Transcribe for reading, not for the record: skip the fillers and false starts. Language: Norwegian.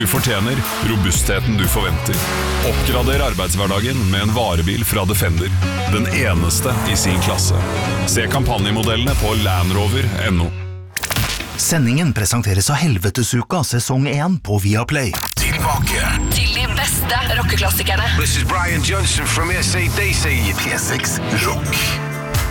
Du fortjener robustheten du forventer. Oppgrader arbeidshverdagen med en varebil fra Defender. Den eneste i sin klasse. Se kampanjemodellene på landrover.no. Sendingen presenteres av Helvetesuka sesong 1 på Viaplay. Tilbake til de beste rockeklassikerne. This is Brian Johnson from AC/DC. P6 Rock.